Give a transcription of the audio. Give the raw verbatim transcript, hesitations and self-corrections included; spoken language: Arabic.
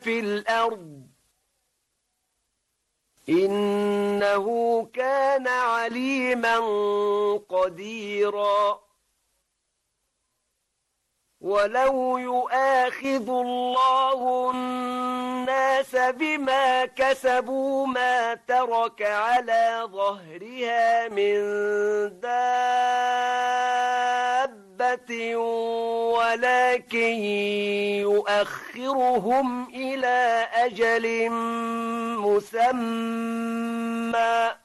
في الأرض إنه كان عليما قديرا ولو يؤاخذ الله الناس بما كسبوا ما ترك على ظهرها من دابة ولكن يؤخرهم إلى أجل مسمى